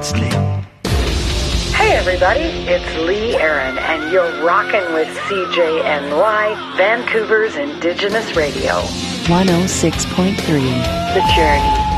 Hey everybody, it's Lee Aaron, and you're rocking with CJNY, Vancouver's Indigenous Radio. 106.3. The Journey.